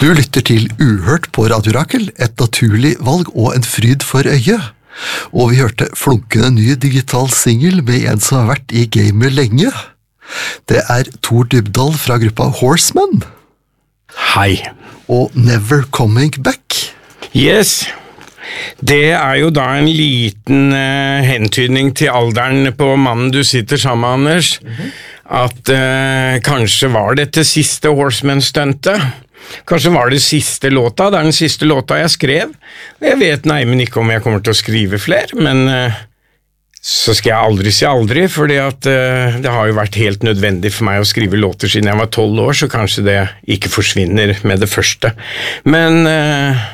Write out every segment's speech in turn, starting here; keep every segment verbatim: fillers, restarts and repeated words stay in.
Du lytter til Uhørt på Radio Rakel, et naturlig valg og en fryd for øyet. Og vi hørte flunkende ny digital single med en som har vært i gamet lenge. Det er Tor Dybdahl fra gruppa Horsemen. Hei. Og Never Coming Back. Yes. Det er jo da en liten uh, hentydning til alderen på mannen du sitter sammen med, Anders. Mm-hmm. At uh, kanskje var dette siste Horsemen-stuntet. Kanskje var det siste låta, det er den siste låta jeg skrev. Jeg vet nei, men ikke om jeg kommer til å skrive flere, men uh, så skal jeg aldri si aldri, fordi at uh, det har jo vært helt nødvendig for meg å skrive låter siden jeg var tolv år, så kanskje det ikke forsvinner med det første. Men, uh,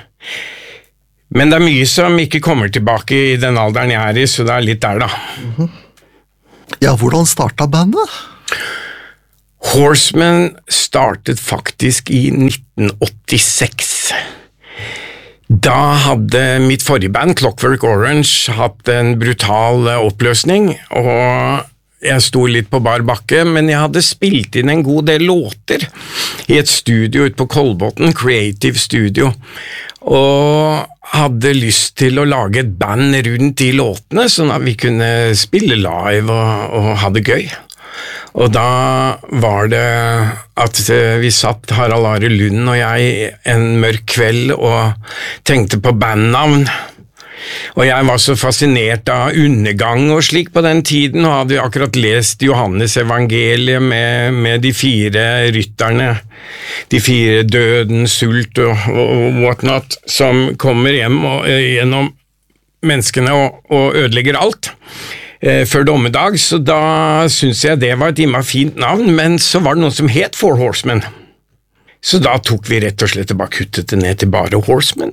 men det er mye som ikke kommer tilbake i den alderen jeg er i, så det er litt der da. Mm-hmm. Ja, hvordan startet bandet? Horsemen startet faktisk i nitten åttiseks. Da hadde mitt forrige band, Clockwork Orange, hatt en brutal oppløsning, og jeg sto litt på bar bakke, men jeg hadde spilt inn en god del låter i et studio ute på Kolbotn, Creative Studio, og hadde lyst til å lage et band rundt de låtene, sånn at vi kunne spille live og, og ha det gøy. Og da var det at vi satt, Harald Are Lund og jeg, en mørk kveld og tenkte på bandnavn. Og jeg var så fascinert av undergang og slik på den tiden, og hadde akkurat lest Johannes evangeliet med, med de fire rytterne, de fire døden, sult og, og whatnot, som kommer hjem og, gjennom menneskene og, og ødelegger alt. Før dommedag, så da synes jeg det var et imma fint navn, men så var det noe som het Four Horsemen. Så da tok vi rett og slett og bare kuttet det ned til bare Horsemen.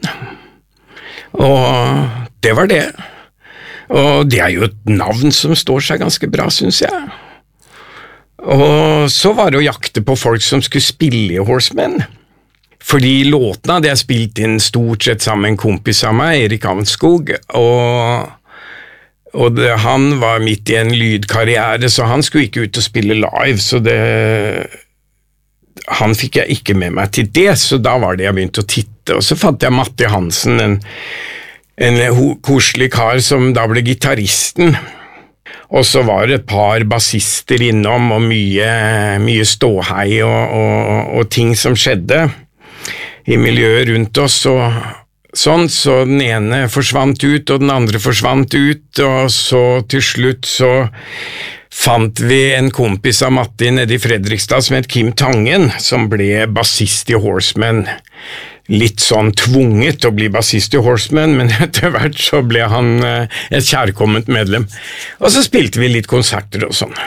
Og det var det. Og det er jo et navn som står seg ganske bra, synes jeg. Og så var det å jakte på folk som skulle spille i Horsemen. Fordi låtene hadde jeg spilt inn stort sett sammen med en kompis av meg, Erik Amtskog, og Og det, han var midt i en lydkarriere, så han skulle ikke ut og spille live, så det, han fikk jeg ikke med meg til det, så da var det jeg begynte å titte, og så fant jeg Matti Hansen, en, en koselig kar som da ble gitarristen, og så var det et par bassister innom, og mye, mye ståhei og, og, og ting som skjedde i miljøet rundt oss, og sånn, så den ene forsvant ut, og den andre forsvant ut, og så til slutt så fant vi en kompis av Matti nede i Fredrikstad som het Kim Tangen, som ble bassist i Horsemen. Litt sånn tvunget å bli bassist i Horsemen, men etter hvert så ble han et kjærkomment medlem. Og så spilte vi litt konserter og sånn.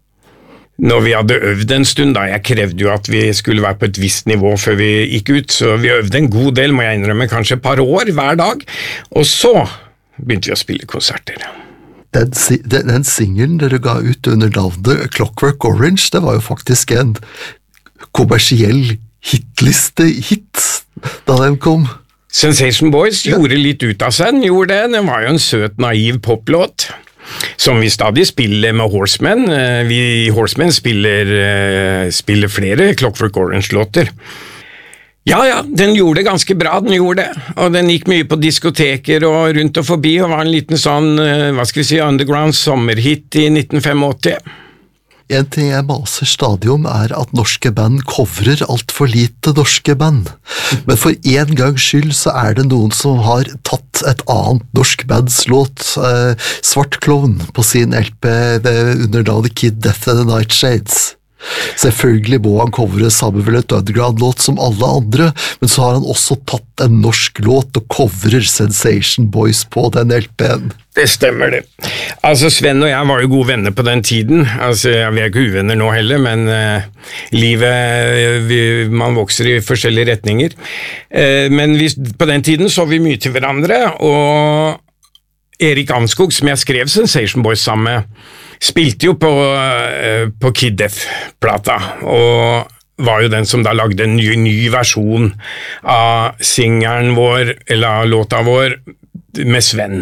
Når vi hadde øvd en stund, da, jeg krevde jo at vi skulle være på et visst nivå før vi gikk ut, så vi øvde en god del, må jeg innrømme, kanskje et par år hver dag, og så begynte vi å spille konserter. Den, den, den singlen dere ga ut under navnet Clockwork Orange, det var jo faktisk en kommersiell hitliste-hit da den kom. Sensation Boys gjorde litt ut av seg, den gjorde det, den var jo en søt, naiv poplåt. Som vi stadig spiller med Horsemen. Vi Horsemen spiller, spiller flere Clockwork Orange-låter. Ja, ja, den gjorde det ganske bra, den gjorde det. Og den gikk mye på diskoteker og rundt og forbi, og var en liten sånn, hva skal vi si, underground sommerhit i nitten åttifem. En ting jeg maser stadig om er at norske band coverer alt for lite norske band. Men for en gangs skyld så er det noen som har tatt et annet norsk bands låt, eh, Svart Klovn, på sin L P under navnet Kid Death and the Nightshades. Selvfølgelig må han covere samme vel et underground-låt som alle andre, men så har han også tatt en norsk låt og coverer Sensation Boys på den L P-en. Det stemmer det. Altså, Sven og jeg var jo gode venner på den tiden. Altså, vi er ikke uvenner nå heller, men uh, livet, vi, man vokser i forskjellige retninger. Uh, men vi, på den tiden så vi mye til hverandre, og Erik Amtskog, som jeg skrev Sensation Boys sammen med, spilte jo på, uh, på Kid Death-plata, og var jo den som da lagde en ny, ny versjon av singeren vår, eller låta vår, med Sven.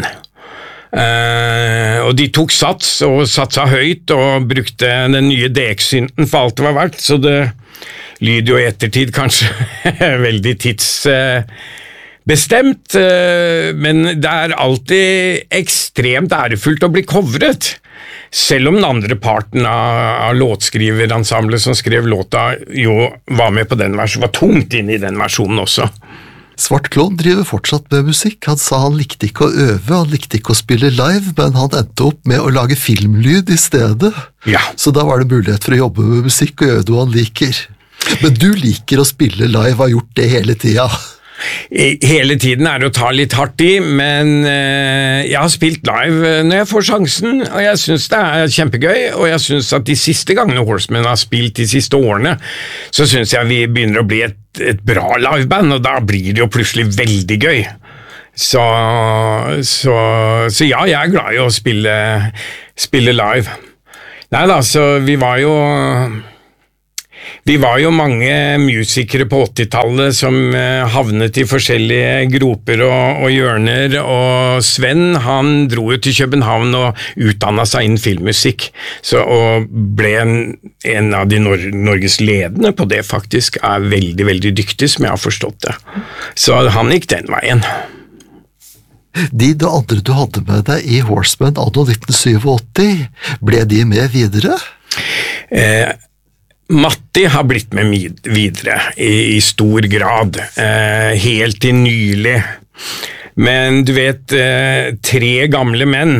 Uh, og de tok sats og satsa høyt og brukte den nye D X-synten for alt det var verdt, så det lyd jo i ettertid kanskje veldig tidsbestemt, men det er alltid ekstremt ærefullt å bli covret, selv om den andre parten av, av låtskriverensemblet som skrev låta jo var med på den versjonen, var tungt inn i den versjonen også. Svart Klovn driver fortsatt med musikk. Han sa han likte ikke å øve, han likte ikke å spille live, men han endte opp med å lage filmlyd i stedet. Ja. Så da var det mulighet for å jobbe med musikk og gjøre noe han liker. Men du liker å spille live, har gjort det hele tida. Hele tiden er det å ta litt hardt i, men eh, jeg har spilt live når jeg får sjansen, og jeg synes det er kjempegøy, og jeg synes at de siste gangene Horsemen har spilt de siste årene, så synes jeg vi begynner å bli et, et bra liveband, og da blir det jo plutselig veldig gøy. Så, så, så ja, jeg er glad i å spille, spille live. Nei da, så vi var jo... Vi var jo mange musikere på åttitallet som havnet i forskjellige groper og, og hjørner, og Sven han dro jo til København og utdannet seg innen filmmusikk, så, og ble en, en av de Nor Norges ledende på det faktisk, er veldig, veldig dyktig som jeg har forstått det. Så han gikk den veien. De andre du hadde med deg i Horsemen anno nitten åttisju, ble de med videre? Eh, Matti har blitt med videre i, i stor grad, eh, helt til nylig. Men du vet, eh, tre gamle menn,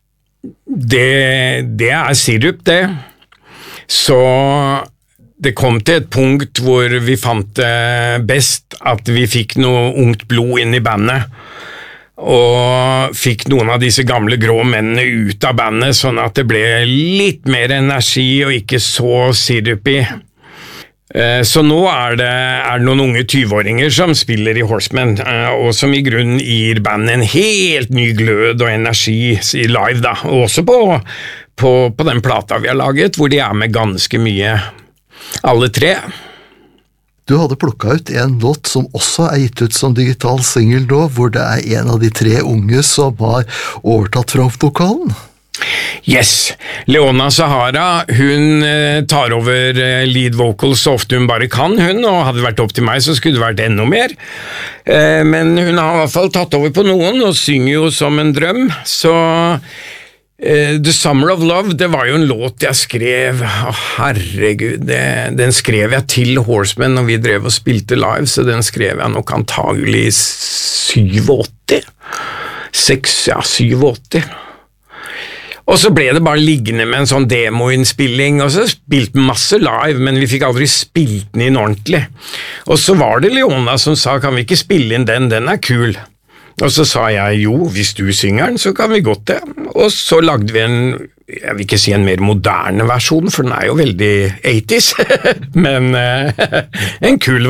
det, det er sirup det. Så det kom til et punkt hvor vi fant det best at vi fikk noe ungt blod inn i bandet, og fikk noen av disse gamle grå mennene ut av bandet, sånn at det ble litt mer energi og ikke så sirupig. Så nå er det, er det noen unge tyve-åringer som spiller i Horsemen, og som i grunnen gir bandet en helt ny glød og energi i live, da. Og også på, på, på den plata vi har laget, hvor de er med ganske mye, alle tre. Du hadde plukket ut en låt som også er gitt ut som digital single nå, hvor det er en av de tre unge som har overtatt frontvokalen. Yes, Leona Sahara, hun eh, tar over eh, lead vocals så ofte hun bare kan, hun, og hadde det vært opp til meg så skulle det vært enda mer. Eh, men hun har i hvert fall tatt over på noen, og synger jo som en drøm, så... Uh, The Summer of Love, det var jo en låt jeg skrev, oh, herregud, det, den skrev jeg til Horsemen når vi drev og spilte live, så den skrev jeg nok antagelig i syvogåtti, seks, ja, syvogåtti. Og så ble det bare liggende med en sånn demoinnspilling, og så spilte masse live, men vi fikk aldri spilt den inn ordentlig. Og så var det Leona som sa, kan vi ikke spille inn den, den er kul. Og så sa jeg, jo, hvis du synger den, så kan vi godt det. Og så lagde vi en, jeg vil ikke si en mer moderne versjon, for den er jo veldig åttis, men uh, en kul